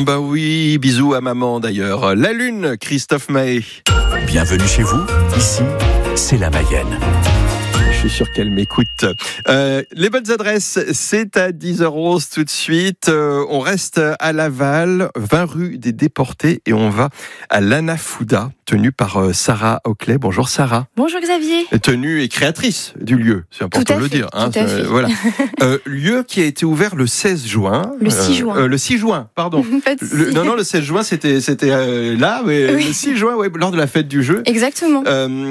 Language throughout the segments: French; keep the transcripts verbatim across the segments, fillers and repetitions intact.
Bah oui, bisous à maman d'ailleurs. La Lune, Christophe Mahé. Bienvenue chez vous, ici, c'est la Mayenne. Je suis sûr qu'elle m'écoute. Euh, les bonnes adresses, c'est à dix heures onze tout de suite. Euh, on reste à Laval, vingt rue des Déportés, et on va à l'Anafuda, tenue par euh, Sarah Oakley. Bonjour Sarah. Bonjour Xavier. Tenue et créatrice du lieu, c'est important de le fait, dire. Hein, tout à fait. Voilà. euh, lieu qui a été ouvert le seize juin. Le six juin. Euh, le six juin, pardon. Pas de Le, non, non, le seize juin, c'était, c'était euh, là, mais oui. Le six juin, ouais, lors de la fête du jeu. Exactement.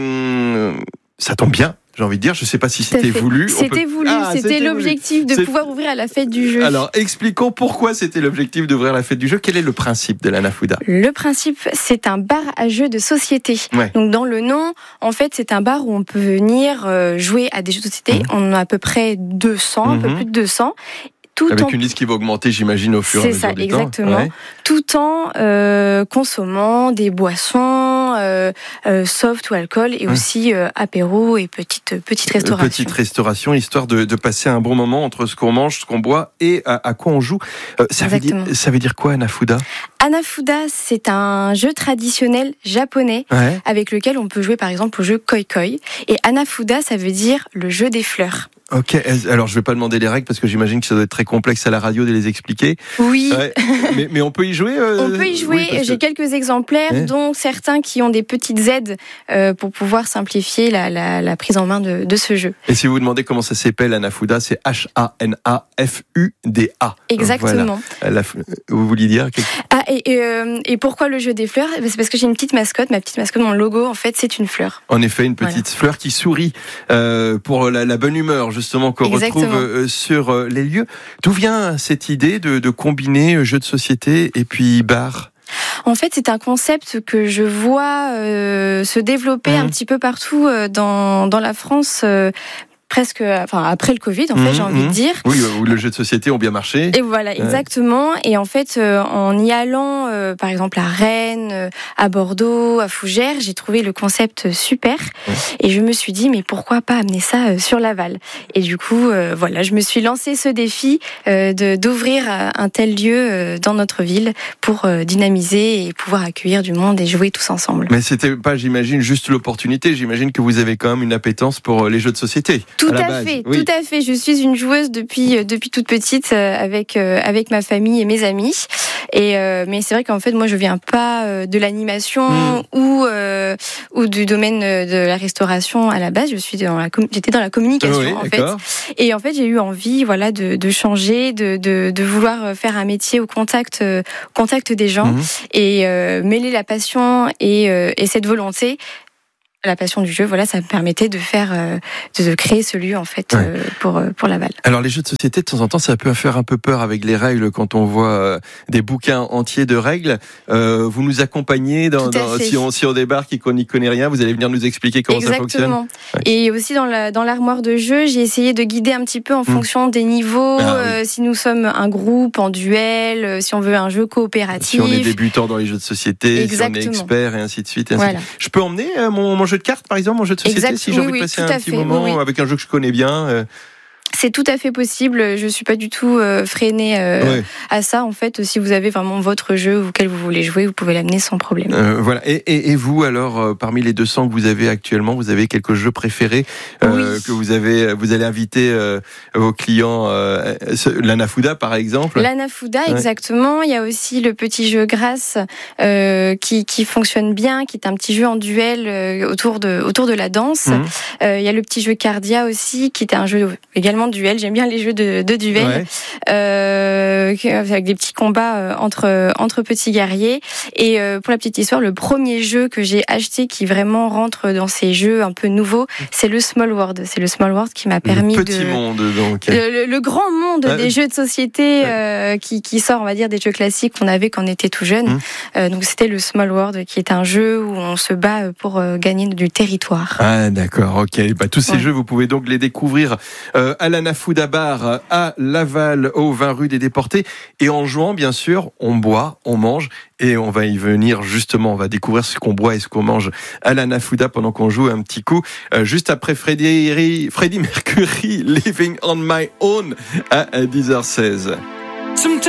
Euh, ça tombe bien. J'ai envie de dire, je ne sais pas si c'était voulu. C'était peut... voulu, ah, c'était, c'était l'objectif voulu. de c'est... pouvoir ouvrir à la fête du jeu. Alors, expliquons pourquoi c'était l'objectif d'ouvrir la fête du jeu. Quel est le principe de l'Anafuda ? Le principe, c'est un bar à jeux de société. Ouais. Donc, dans le nom, en fait, c'est un bar où on peut venir jouer à des jeux de société. Mmh. On en a à peu près deux cents, mmh. un peu plus de deux cents. Tout Avec en... une liste qui va augmenter, j'imagine, au fur et à mesure ça, du exactement. temps. Ouais. Tout en euh, consommant des boissons, euh, euh, soft ou alcool, et mmh. aussi euh, apéro et petite, petite restauration. Petite restauration, histoire de, de passer un bon moment entre ce qu'on mange, ce qu'on boit et à, à quoi on joue. Euh, ça, veut dire, ça veut dire quoi, Anafuda ? Anafuda, c'est un jeu traditionnel japonais ouais. avec lequel on peut jouer par exemple au jeu Koi Koi. Et Anafuda, ça veut dire le jeu des fleurs. Ok, alors je vais pas demander les règles parce que j'imagine que ça doit être très complexe à la radio de les expliquer. Oui. Ouais. mais, mais on peut y jouer euh... On peut y jouer, oui, j'ai que... quelques exemplaires, ouais. dont certains qui ont des petites aides euh, pour pouvoir simplifier la, la, la prise en main de, de ce jeu. Et si vous vous demandez comment ça s'appelle, Anafuda, c'est H A N A F U D A. Exactement. Voilà. Vous vouliez dire quelque... Ah, et, et, euh, et pourquoi le jeu des fleurs ? C'est parce que j'ai une petite mascotte, ma petite mascotte, mon logo, en fait, c'est une fleur. En effet, une petite voilà. fleur qui sourit euh, pour la, la bonne humeur, justement, qu'on Exactement. retrouve euh, sur euh, les lieux. D'où vient cette idée de, de combiner jeux de société et puis bar ? En fait, c'est un concept que je vois euh, se développer mmh. un petit peu partout euh, dans, dans la France. Euh, presque, enfin après le Covid, en fait, mmh, j'ai envie mmh. de dire. Oui, où le jeu de société ont bien marché. Et voilà, exactement. Ouais. Et en fait, euh, en y allant, euh, par exemple à Rennes, euh, à Bordeaux, à Fougères, j'ai trouvé le concept super. Ouais. Et je me suis dit, mais pourquoi pas amener ça euh, sur Laval ? Et du coup, euh, voilà, je me suis lancé ce défi euh, de d'ouvrir un tel lieu euh, dans notre ville pour euh, dynamiser et pouvoir accueillir du monde et jouer tous ensemble. Mais c'était pas, j'imagine, juste l'opportunité. J'imagine que vous avez quand même une appétence pour les jeux de société. Tout à, à fait, oui. tout à fait. Je suis une joueuse depuis depuis toute petite euh, avec euh, avec ma famille et mes amis. Et euh, mais c'est vrai qu'en fait, moi, je viens pas euh, de l'animation mmh. ou euh, ou du domaine de la restauration à la base. Je suis dans la com- j'étais dans la communication oui, en d'accord. fait. Et en fait, j'ai eu envie, voilà, de de changer, de de de vouloir faire un métier au contact euh, contact des gens mmh. et euh, mêler la passion et euh, et cette volonté. La passion du jeu, voilà, ça me permettait de faire, euh, de créer ce lieu en fait ouais. euh, pour pour Laval. Alors les jeux de société, de temps en temps, ça peut faire un peu peur avec les règles quand on voit euh, des bouquins entiers de règles. Euh, vous nous accompagnez dans, dans si on si on débarque et qu'on n'y connaît rien, vous allez venir nous expliquer comment Exactement. ça fonctionne. Ouais. Et aussi dans la dans l'armoire de jeu, j'ai essayé de guider un petit peu en mmh. fonction des niveaux. Ah, euh, oui. Si nous sommes un groupe en duel, euh, si on veut un jeu coopératif. Si on est débutant dans les jeux de société, Exactement. si on est expert et ainsi de suite. Et ainsi voilà. de suite. Je peux emmener euh, mon, mon jeu de cartes, par exemple, mon jeu de société, exact. si j'ai oui, envie oui, de passer un petit fait. moment oui, oui. avec un jeu que je connais bien. Euh... C'est tout à fait possible. Je suis pas du tout euh, freinée euh, ouais. à ça. En fait, si vous avez vraiment votre jeu auquel vous voulez jouer, vous pouvez l'amener sans problème. Euh, voilà. Et, et, et vous, alors, euh, parmi les deux cents que vous avez actuellement, vous avez quelques jeux préférés euh, oui. que vous avez, vous allez inviter euh, vos clients, euh, l'Anafuda par exemple. L'Anafuda, ouais. exactement. Il y a aussi le petit jeu Grâce euh, qui, qui fonctionne bien, qui est un petit jeu en duel euh, autour de autour de la danse. Mmh. Euh, il y a le petit jeu Cardia aussi, qui est un jeu également duel. J'aime bien les jeux de, de duel, ouais. euh, avec des petits combats entre entre petits guerriers. Et euh, pour la petite histoire, le premier jeu que j'ai acheté qui vraiment rentre dans ces jeux un peu nouveaux, c'est le Small World. C'est le Small World qui m'a permis le petit de monde donc le, le, le grand monde ouais. des jeux de société euh, qui qui sort, on va dire, des jeux classiques qu'on avait quand on était tout jeune. Mmh. Euh, donc c'était le Small World qui est un jeu où on se bat pour gagner du territoire. Ah d'accord, ok. Bah, tous ces ouais. jeux, vous pouvez donc les découvrir euh, à l'Anafuda Bar à Laval, au vingt rue des Déportés. Et en jouant, bien sûr, on boit, on mange. Et on va y venir justement, on va découvrir ce qu'on boit et ce qu'on mange à l'Anafuda pendant qu'on joue un petit coup. Euh, juste après Freddie, Freddie Mercury, Living on My Own à dix heures seize.